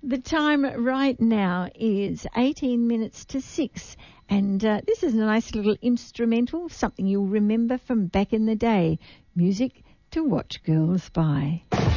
The time right now is 18 minutes to 6, and this is a nice little instrumental, something you'll remember from back in the day. Music to watch girls by.